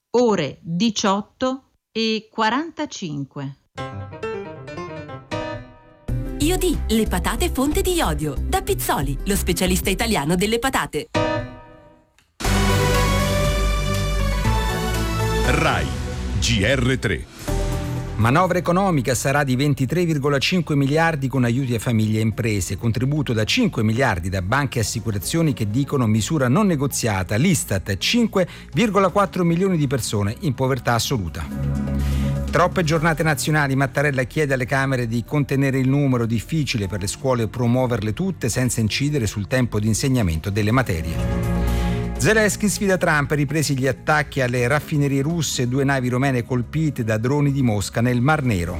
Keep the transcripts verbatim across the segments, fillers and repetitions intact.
ore diciotto e quarantacinque. Iodì, le patate fonte di iodio. Da Pizzoli, lo specialista italiano delle patate. Rai G R tre. Manovra economica sarà di ventitré virgola cinque miliardi con aiuti a famiglie e imprese, contributo da cinque miliardi da banche e assicurazioni che dicono misura non negoziata, l'Istat cinque virgola quattro milioni di persone in povertà assoluta. Troppe giornate nazionali, Mattarella chiede alle Camere di contenere il numero, difficile per le scuole promuoverle tutte senza incidere sul tempo di insegnamento delle materie. Zelensky sfida Trump, ripresi gli attacchi alle raffinerie russe, due navi romene colpite da droni di Mosca nel Mar Nero.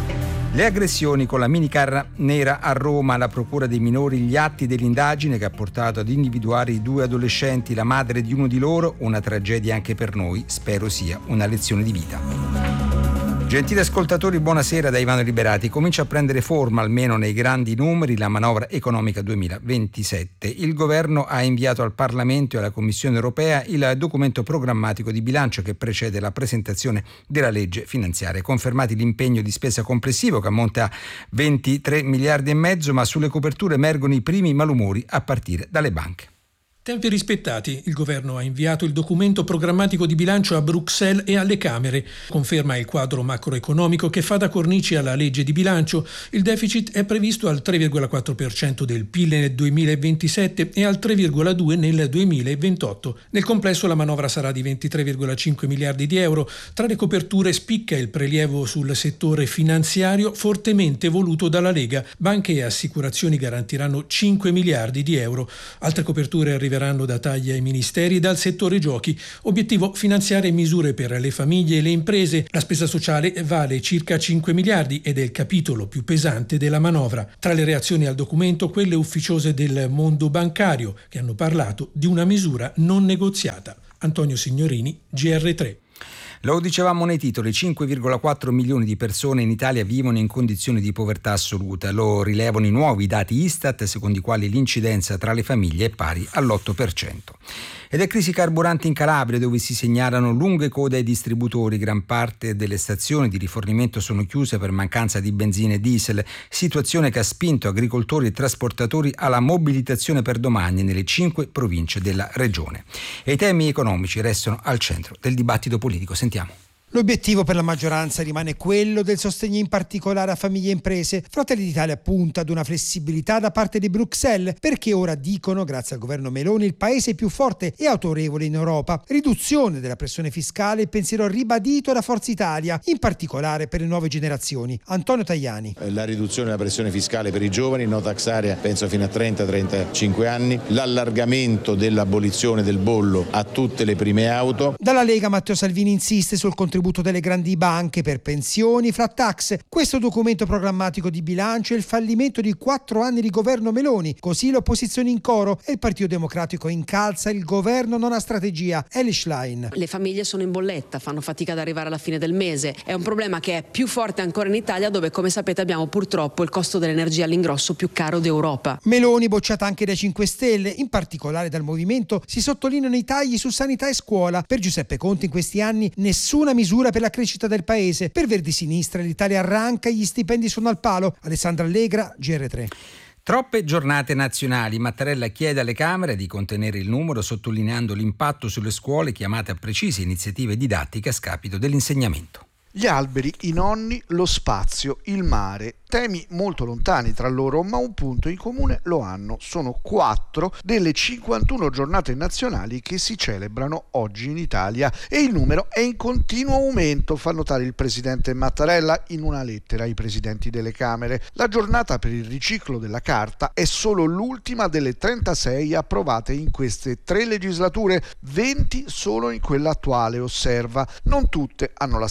Le aggressioni con la minicar nera a Roma, la procura dei minori, gli atti dell'indagine che ha portato ad individuare i due adolescenti, la madre di uno di loro, una tragedia anche per noi, spero sia una lezione di vita. Gentili ascoltatori, buonasera da Ivano Liberati. Comincia a prendere forma, almeno nei grandi numeri, la manovra economica duemilaventisette. Il governo ha inviato al Parlamento e alla Commissione europea il documento programmatico di bilancio che precede la presentazione della legge finanziaria. Confermati l'impegno di spesa complessivo che ammonta a ventitré miliardi e mezzo, ma sulle coperture emergono i primi malumori a partire dalle banche. Tempi rispettati, il governo ha inviato il documento programmatico di bilancio a Bruxelles e alle Camere. Conferma il quadro macroeconomico che fa da cornice alla legge di bilancio. Il deficit è previsto al tre virgola quattro per cento del P I L nel duemilaventisette e al tre virgola due per cento nel duemilaventotto. Nel complesso la manovra sarà di ventitré virgola cinque miliardi di euro. Tra le coperture spicca il prelievo sul settore finanziario fortemente voluto dalla Lega. Banche e assicurazioni garantiranno cinque miliardi di euro. Altre coperture arriveranno da tagli ai ministeri e dal settore giochi. Obiettivo: finanziare misure per le famiglie e le imprese. La spesa sociale vale circa cinque miliardi ed è il capitolo più pesante della manovra. Tra le reazioni al documento, quelle ufficiose del mondo bancario, che hanno parlato di una misura non negoziata. Antonio Signorini, G R tre. Lo dicevamo nei titoli, cinque virgola quattro milioni di persone in Italia vivono in condizioni di povertà assoluta. Lo rilevano i nuovi dati Istat, secondo i quali l'incidenza tra le famiglie è pari all'otto per cento. Ed è crisi carburanti in Calabria, dove si segnalano lunghe code ai distributori. Gran parte delle stazioni di rifornimento sono chiuse per mancanza di benzina e diesel, situazione che ha spinto agricoltori e trasportatori alla mobilitazione per domani nelle cinque province della regione. E i temi economici restano al centro del dibattito politico. Sentiamo. L'obiettivo per la maggioranza rimane quello del sostegno in particolare a famiglie e imprese. Fratelli d'Italia punta ad una flessibilità da parte di Bruxelles, perché ora dicono, grazie al governo Meloni, il paese più forte e autorevole in Europa. Riduzione della pressione fiscale, il pensiero ribadito da Forza Italia, in particolare per le nuove generazioni. Antonio Tajani. La riduzione della pressione fiscale per i giovani, no tax area, penso fino a trenta trentacinque anni, l'allargamento dell'abolizione del bollo a tutte le prime auto. Dalla Lega Matteo Salvini insiste sul contributo delle grandi banche per pensioni, flat tax. Questo documento programmatico di bilancio è il fallimento di quattro anni di governo Meloni. Così l'opposizione in coro e il Partito Democratico incalza: il governo non ha strategia. Eli Schlein. Le famiglie sono in bolletta, fanno fatica ad arrivare alla fine del mese. È un problema che è più forte ancora in Italia, dove, come sapete, abbiamo purtroppo il costo dell'energia all'ingrosso più caro d'Europa. Meloni bocciata anche dai cinque Stelle, in particolare dal Movimento. Si sottolineano i tagli su sanità e scuola. Per Giuseppe Conte in questi anni nessuna misura per la crescita del paese. Per Verdi Sinistra l'Italia arranca e gli stipendi sono al palo. Alessandra Allegra, G R tre. Troppe giornate nazionali. Mattarella chiede alle Camere di contenere il numero, sottolineando l'impatto sulle scuole chiamate a precise iniziative didattiche a scapito dell'insegnamento. Gli alberi, i nonni, lo spazio, il mare, temi molto lontani tra loro, ma un punto in comune lo hanno. Sono quattro delle cinquantuno giornate nazionali che si celebrano oggi in Italia e il numero è in continuo aumento, fa notare il presidente Mattarella in una lettera ai presidenti delle Camere. La giornata per il riciclo della carta è solo l'ultima delle trentasei approvate in queste tre legislature, venti solo in quella attuale, osserva. Non tutte hanno la stessa levatura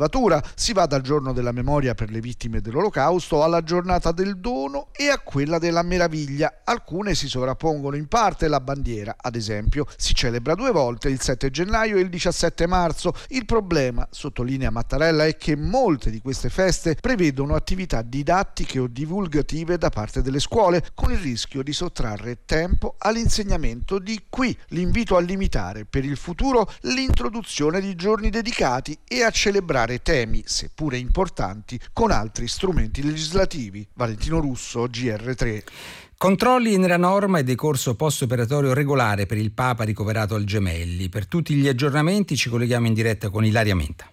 levatura. Si va dal giorno della memoria per le vittime dell'Olocausto alla giornata del dono e a quella della meraviglia. Alcune si sovrappongono in parte. La bandiera, ad esempio, si celebra due volte, il sette gennaio e il diciassette marzo. Il problema, sottolinea Mattarella, è che molte di queste feste prevedono attività didattiche o divulgative da parte delle scuole, con il rischio di sottrarre tempo all'insegnamento di qui. L'invito a limitare per il futuro l'introduzione di giorni dedicati e a celebrare temi, seppure importanti, con altri strumenti legislativi. Valentino Russo, G R tre. Controlli nella norma e decorso post-operatorio regolare per il Papa ricoverato al Gemelli. Per tutti gli aggiornamenti ci colleghiamo in diretta con Ilaria Menta.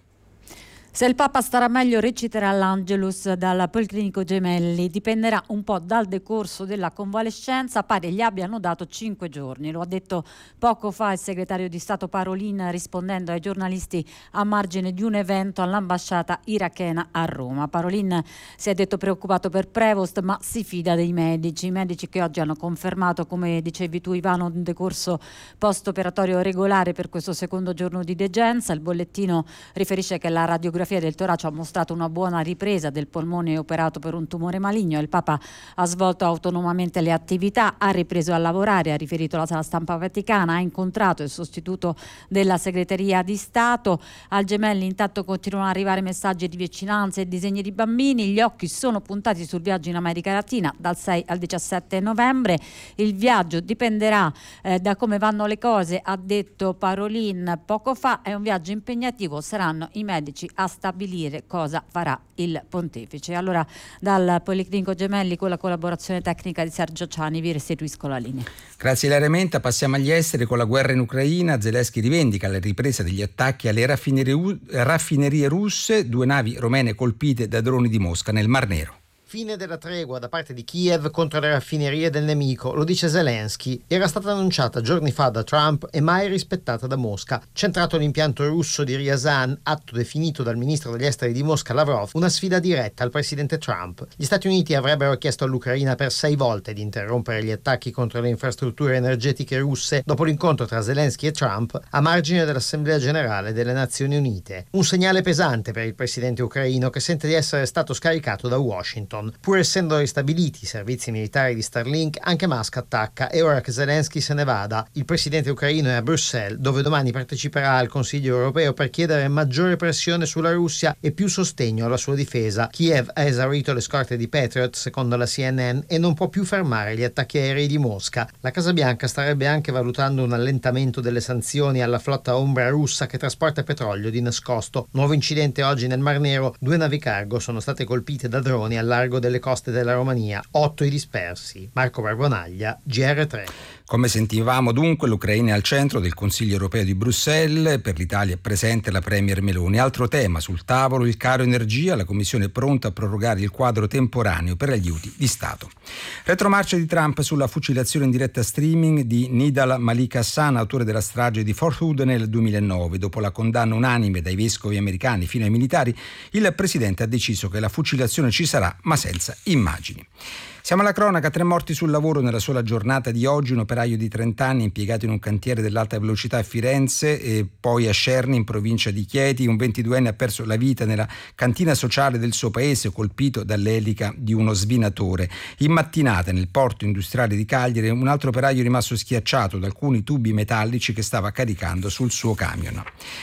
Se il Papa starà meglio, reciterà l'Angelus dal Policlinico Gemelli. Dipenderà un po' dal decorso della convalescenza, pare gli abbiano dato cinque giorni. Lo ha detto poco fa il segretario di Stato Parolin rispondendo ai giornalisti a margine di un evento all'ambasciata irachena a Roma. Parolin si è detto preoccupato per Prevost, ma si fida dei medici. I medici che oggi hanno confermato, come dicevi tu Ivano, un decorso post-operatorio regolare per questo secondo giorno di degenza. Il bollettino riferisce che la radiografia del torace ha mostrato una buona ripresa del polmone operato per un tumore maligno. Il Papa ha svolto autonomamente le attività, ha ripreso a lavorare, ha riferito la sala stampa vaticana, ha incontrato il sostituto della segreteria di Stato. Al Gemelli intanto continuano ad arrivare messaggi di vicinanza e disegni di bambini. Gli occhi sono puntati sul viaggio in America Latina dal sei al diciassette novembre. Il viaggio dipenderà eh, da come vanno le cose, ha detto Parolin poco fa. È un viaggio impegnativo, saranno i medici a stabilire cosa farà il pontefice. Allora dal Policlinico Gemelli, con la collaborazione tecnica di Sergio Ciani, vi restituisco la linea. Grazie Ilaria Menta. Passiamo agli esteri. Con la guerra in Ucraina, Zelensky rivendica la ripresa degli attacchi alle raffinerie, raffinerie russe, due navi romene colpite da droni di Mosca nel Mar Nero. Fine della tregua da parte di Kiev contro le raffinerie del nemico, lo dice Zelensky. Era stata annunciata giorni fa da Trump e mai rispettata da Mosca. Centrato l'impianto russo di Ryazan, atto definito dal ministro degli esteri di Mosca Lavrov, una sfida diretta al presidente Trump. Gli Stati Uniti avrebbero chiesto all'Ucraina per sei volte di interrompere gli attacchi contro le infrastrutture energetiche russe dopo l'incontro tra Zelensky e Trump a margine dell'Assemblea Generale delle Nazioni Unite. Un segnale pesante per il presidente ucraino, che sente di essere stato scaricato da Washington. Pur essendo ristabiliti i servizi militari di Starlink, anche Musk attacca e ora che Zelensky se ne vada, il presidente ucraino è a Bruxelles, dove domani parteciperà al Consiglio europeo per chiedere maggiore pressione sulla Russia e più sostegno alla sua difesa. Kiev ha esaurito le scorte di Patriot, secondo la C N N, e non può più fermare gli attacchi aerei di Mosca. La Casa Bianca starebbe anche valutando un allentamento delle sanzioni alla flotta ombra russa che trasporta petrolio di nascosto. Nuovo incidente oggi nel Mar Nero, due navi cargo sono state colpite da droni al largo delle coste della Romania, otto i dispersi. Marco Barbonaglia, G R tre. Come sentivamo dunque, l'Ucraina è al centro del Consiglio europeo di Bruxelles. Per l'Italia è presente la Premier Meloni. Altro tema sul tavolo, il caro energia. La Commissione è pronta a prorogare il quadro temporaneo per aiuti di Stato. Retromarcia di Trump sulla fucilazione in diretta streaming di Nidal Malik Hassan, autore della strage di Fort Hood nel duemilanove. Dopo la condanna unanime dai vescovi americani fino ai militari, il presidente ha deciso che la fucilazione ci sarà, ma senza immagini. Siamo alla cronaca, tre morti sul lavoro nella sola giornata di oggi, un operaio di trenta anni impiegato in un cantiere dell'alta velocità a Firenze e poi a Scerni in provincia di Chieti, un ventiduenne ha perso la vita nella cantina sociale del suo paese colpito dall'elica di uno svinatore. In mattinata nel porto industriale di Cagliari un altro operaio è rimasto schiacciato da alcuni tubi metallici che stava caricando sul suo camion.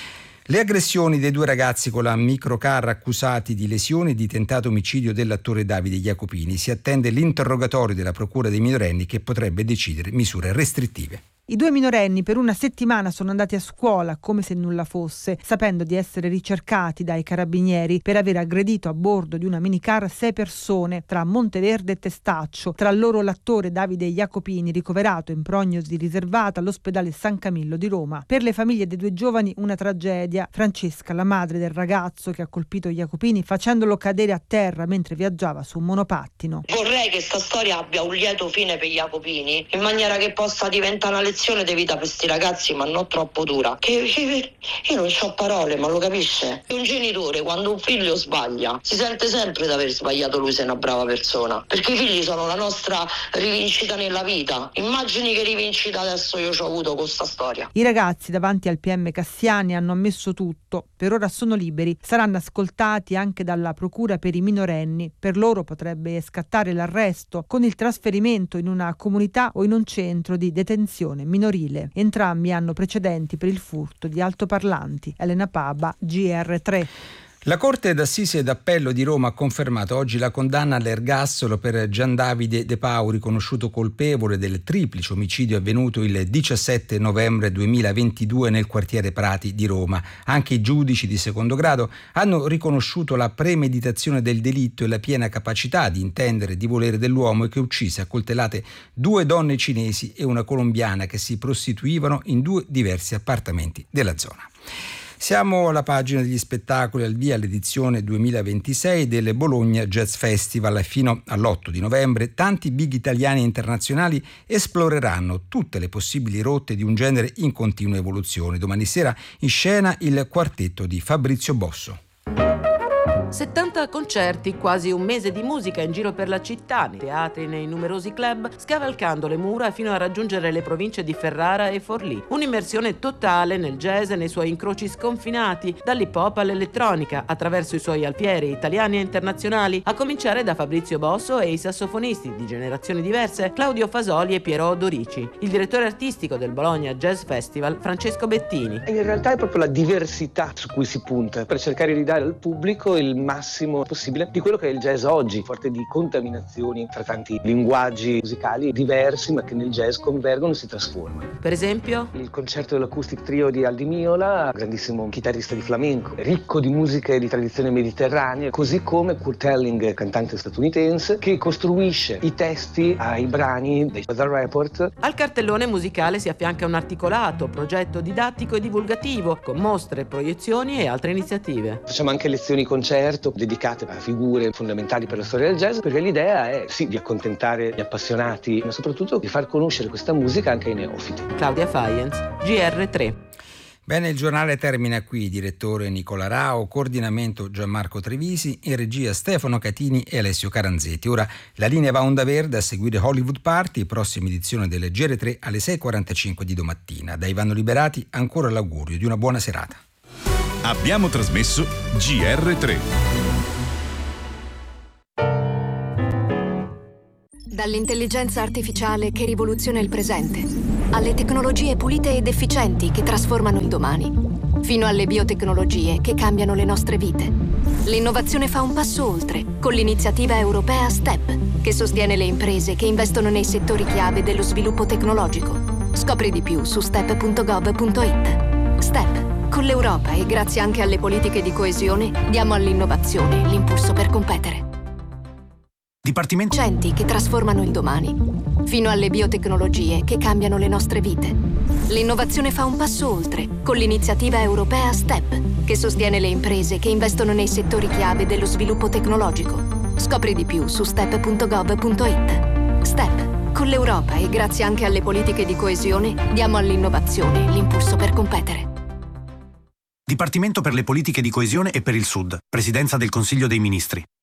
Le aggressioni dei due ragazzi con la microcar accusati di lesioni e di tentato omicidio dell'attore Davide Jacopini. Si attende l'interrogatorio della Procura dei minorenni, che potrebbe decidere misure restrittive. I due minorenni per una settimana sono andati a scuola come se nulla fosse, sapendo di essere ricercati dai carabinieri per aver aggredito a bordo di una minicar sei persone tra Monteverde e Testaccio, tra loro l'attore Davide Jacopini, ricoverato in prognosi riservata all'ospedale San Camillo di Roma. Per le famiglie dei due giovani una tragedia. Francesca, la madre del ragazzo che ha colpito Jacopini facendolo cadere a terra mentre viaggiava su un monopattino. Vorrei che questa storia abbia un lieto fine per Jacopini, in maniera che possa diventare una lezione lezione di vita per questi ragazzi, ma non troppo dura, che, che io non ho parole, ma lo capisce? Un genitore quando un figlio sbaglia si sente sempre di aver sbagliato lui se è una brava persona, perché i figli sono la nostra rivincita nella vita. Immagini che rivincita adesso io ci ho avuto con sta storia. I ragazzi davanti al P M Cassiani hanno ammesso tutto, per ora sono liberi, saranno ascoltati anche dalla procura per i minorenni, per loro potrebbe scattare l'arresto con il trasferimento in una comunità o in un centro di detenzione minorile. Entrambi hanno precedenti per il furto di altoparlanti. Elena Paba, G R tre. La Corte d'Assise d'Appello di Roma ha confermato oggi la condanna all'ergastolo per Giandavide De Pau, riconosciuto colpevole del triplice omicidio avvenuto il diciassette novembre duemilaventidue nel quartiere Prati di Roma. Anche i giudici di secondo grado hanno riconosciuto la premeditazione del delitto e la piena capacità di intendere e di volere dell'uomo che uccise a coltellate due donne cinesi e una colombiana che si prostituivano in due diversi appartamenti della zona. Siamo alla pagina degli spettacoli, al via l'edizione duemilaventisei del Bologna Jazz Festival. Fino all'otto di novembre tanti big italiani e internazionali esploreranno tutte le possibili rotte di un genere in continua evoluzione. Domani sera in scena il quartetto di Fabrizio Bosso. settanta concerti, quasi un mese di musica in giro per la città, nei teatri e nei numerosi club, scavalcando le mura fino a raggiungere le province di Ferrara e Forlì. Un'immersione totale nel jazz e nei suoi incroci sconfinati, dall'hip hop all'elettronica, attraverso i suoi alfieri italiani e internazionali, a cominciare da Fabrizio Bosso e i sassofonisti di generazioni diverse, Claudio Fasoli e Piero Dorici. Il direttore artistico del Bologna Jazz Festival, Francesco Bettini. In realtà è proprio la diversità su cui si punta, per cercare di dare al pubblico il massimo possibile di quello che è il jazz oggi, forte di contaminazioni tra tanti linguaggi musicali diversi, ma che nel jazz convergono e si trasformano. Per esempio? Il concerto dell'Acoustic Trio di Aldi Miola, grandissimo chitarrista di flamenco, ricco di musiche di tradizione mediterranea, così come Kurt Elling, cantante statunitense, che costruisce i testi ai brani dei Weather Report. Al cartellone musicale si affianca un articolato progetto didattico e divulgativo, con mostre, proiezioni e altre iniziative. Facciamo anche lezioni concerto dedicate a figure fondamentali per la storia del jazz, perché l'idea è sì di accontentare gli appassionati, ma soprattutto di far conoscere questa musica anche ai neofiti. Claudia Faienz, G R tre. Bene, il giornale termina qui. Direttore Nicola Rao, coordinamento Gianmarco Trevisi, in regia Stefano Catini e Alessio Caranzetti. Ora la linea va onda verde, a seguire Hollywood Party, prossima edizione del G R tre alle sei e quarantacinque di domattina. Da Ivano Liberati ancora l'augurio di una buona serata. Abbiamo trasmesso G R tre. Dall'intelligenza artificiale che rivoluziona il presente, alle tecnologie pulite ed efficienti che trasformano il domani, fino alle biotecnologie che cambiano le nostre vite. L'innovazione fa un passo oltre con l'iniziativa europea STEP, che sostiene le imprese che investono nei settori chiave dello sviluppo tecnologico. Scopri di più su step punto gov punto it. STEP. Con l'Europa e grazie anche alle politiche di coesione diamo all'innovazione l'impulso per competere. Dipartimento Centi che trasformano il domani, fino alle biotecnologie che cambiano le nostre vite. L'innovazione fa un passo oltre con l'iniziativa europea STEP, che sostiene le imprese che investono nei settori chiave dello sviluppo tecnologico. Scopri di più su step punto gov punto it. STEP. Con l'Europa e grazie anche alle politiche di coesione diamo all'innovazione l'impulso per competere. Dipartimento per le politiche di coesione e per il Sud, Presidenza del Consiglio dei Ministri.